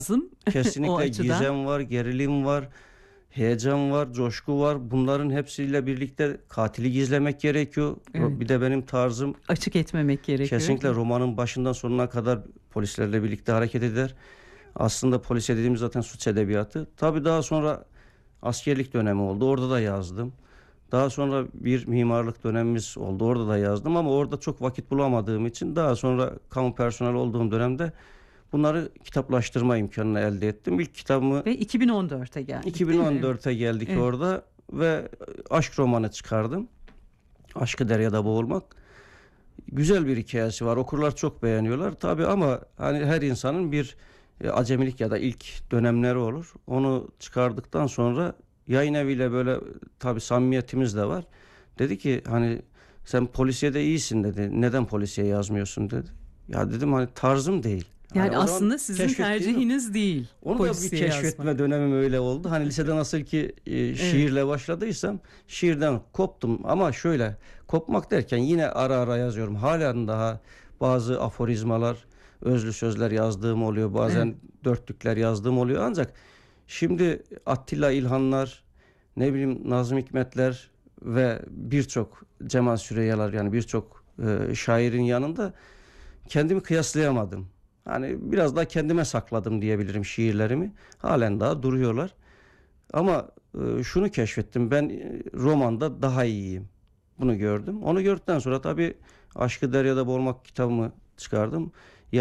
lazım o Kesinlikle açıdan. gizem var, gerilim var, heyecan var, coşku var. Bunların hepsiyle birlikte katili gizlemek gerekiyor. Evet. Bir de benim tarzım Açık etmemek gerekiyor. kesinlikle romanın başından sonuna kadar polislerle birlikte hareket eder. Aslında polisiye dediğimiz zaten suç edebiyatı. Tabii daha sonra askerlik dönemi oldu. Orada da yazdım. Daha sonra bir mimarlık dönemimiz oldu. Orada da yazdım ama orada çok vakit bulamadığım için daha sonra kamu personeli olduğum dönemde bunları kitaplaştırma imkanını elde ettim. İlk kitabımı Ve 2014'e geldik, değil mi? 2014'e geldik Evet. orada ve aşk romanı çıkardım. Aşkı Deryada Boğulmak. Güzel bir hikayesi var. Okurlar çok beğeniyorlar. Tabii ama hani her insanın bir acemilik ya da ilk dönemleri olur. Onu çıkardıktan sonra yayın eviyle böyle tabii samimiyetimiz de var. Dedi ki hani sen polisiyede iyisin dedi. Neden polisiye yazmıyorsun dedi. Ya dedim hani tarzım değil. Yani Hani o zaman aslında sizin keşfettiğim tercihiniz değil onu da bir polisiye keşfetme yazmak. dönemim öyle oldu. Hani lisede nasıl ki şiirle başladıysam şiirden koptum ama şöyle kopmak derken yine ara ara yazıyorum. Halen daha bazı aforizmalar, özlü sözler yazdığım oluyor. Bazen Evet. dörtlükler yazdığım oluyor. Ancak şimdi Attila İlhanlar, ne bileyim Nazım Hikmetler ve birçok Cemal Süreyyalar yani birçok şairin yanında kendimi kıyaslayamadım. Hani biraz daha kendime sakladım diyebilirim şiirlerimi. Halen daha duruyorlar. Ama şunu keşfettim. Ben romanda daha iyiyim. Bunu gördüm. Onu gördükten sonra tabii Aşkı Deryada Boğulmak kitabımı çıkardım.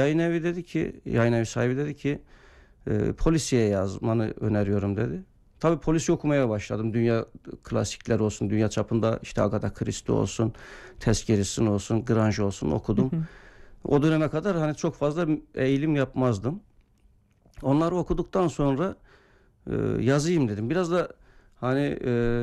Yayın evi sahibi dedi ki polisiye yazmanı öneriyorum dedi. Tabii polisi okumaya başladım. Dünya klasikleri olsun, dünya çapında işte Agatha Christie olsun, Tess Garrison olsun, Grange olsun okudum. O döneme kadar hani çok fazla eğilim yapmazdım. Onları okuduktan sonra yazayım dedim. Biraz da hani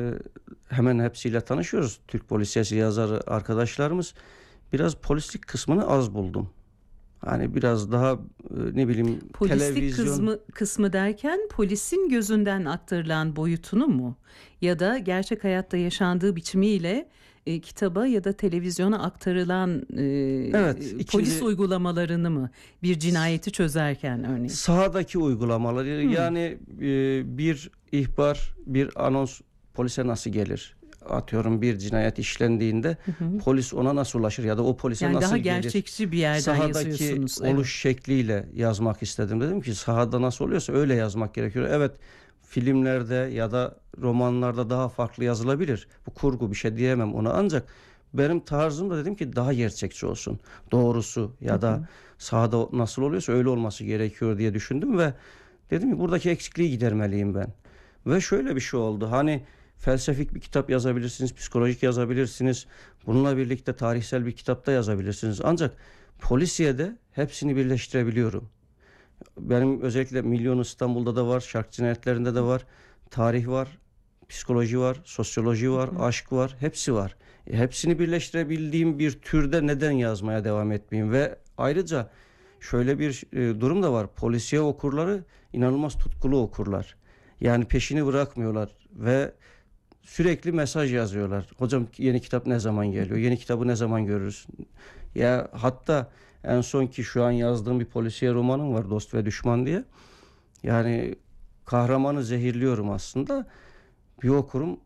hemen hepsiyle tanışıyoruz. Türk polisiyesi yazarı arkadaşlarımız. Biraz polislik kısmını az buldum. Hani biraz daha ne bileyim Polislik televizyon. kısmı derken polisin gözünden aktarılan boyutunu mu? Ya da gerçek hayatta yaşandığı biçimiyle kitaba ya da televizyona aktarılan Evet, polis içinde uygulamalarını mı? Bir cinayeti çözerken örneğin. sahadaki uygulamaları yani bir ihbar, bir anons polise nasıl gelir? Atıyorum bir cinayet işlendiğinde polis ona nasıl ulaşır ya da o polise Yani nasıl daha gelir? gerçekçi bir yerden Sahadaki yazıyorsunuz. Evet. oluş şekliyle yazmak istedim. Dedim ki sahada nasıl oluyorsa öyle yazmak gerekiyor. Evet, filmlerde ya da romanlarda daha farklı yazılabilir. Bu kurgu, bir şey diyemem ona, ancak benim tarzım da dedim ki daha gerçekçi olsun. Doğrusu ya da sahada nasıl oluyorsa öyle olması gerekiyor diye düşündüm ve dedim ki buradaki eksikliği gidermeliyim ben. Ve şöyle bir şey oldu. Hani felsefik bir kitap yazabilirsiniz, psikolojik yazabilirsiniz. Bununla birlikte tarihsel bir kitap da yazabilirsiniz. Ancak polisiyede hepsini birleştirebiliyorum. Benim özellikle Milyon İstanbul'da da var, Şark Cinayetlerinde de var, tarih var, psikoloji var, sosyoloji var, aşk var, hepsi var. Hepsini birleştirebildiğim bir türde neden yazmaya devam etmeyeyim? Ve ayrıca şöyle bir durum da var. Polisiye okurları inanılmaz tutkulu okurlar. Yani peşini bırakmıyorlar ve sürekli mesaj yazıyorlar. Hocam yeni kitap ne zaman geliyor? Yeni kitabı ne zaman görürüz? Ya hatta en son ki şu an yazdığım bir polisiye romanım var, Dost ve Düşman diye. Yani kahramanı zehirliyorum aslında. Bir okurum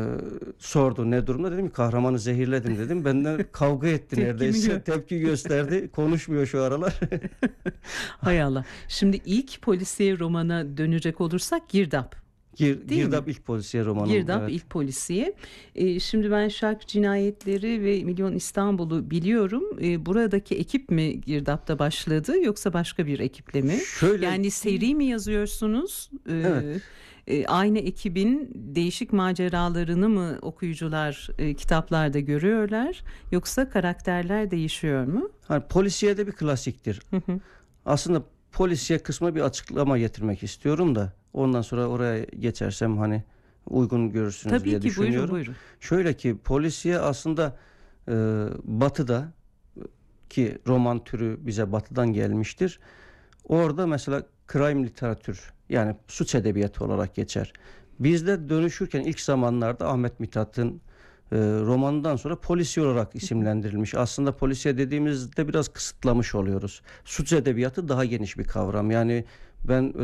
sordu ne durumda, dedim ki kahramanı zehirledim dedim. Benden kavga etti Tepkimi neredeyse. gör. Tepki gösterdi. Konuşmuyor şu aralar. Hay Allah. Şimdi ilk polisiye romana dönecek olursak Girdap. Değil mi? Girdap ilk polisiye romanım. Girdap Evet. ilk polisiye. Şimdi ben Şark Cinayetleri ve Milyon İstanbul'u biliyorum. Buradaki ekip mi Girdap'ta başladı yoksa başka bir ekiple mi? Şöyle Yani seri mi yazıyorsunuz? evet. Aynı ekibin değişik maceralarını mı okuyucular kitaplarda görüyorlar? Yoksa karakterler değişiyor mu? Hani polisiye de bir klasiktir. Aslında polisiye kısmına bir açıklama getirmek istiyorum da ondan sonra oraya geçersem hani uygun görürsünüz Tabii diye ki, buyurun düşünüyorum. buyurun. Şöyle ki polisiye aslında e, batıda ki roman türü bize batıdan gelmiştir. Orada mesela crime literatür yani suç edebiyatı olarak geçer. Bizde dönüşürken ilk zamanlarda Ahmet Mithat'ın romanından sonra polisiye olarak isimlendirilmiş. Aslında polisiye dediğimizde biraz kısıtlamış oluyoruz. Suç edebiyatı daha geniş bir kavram. Yani ben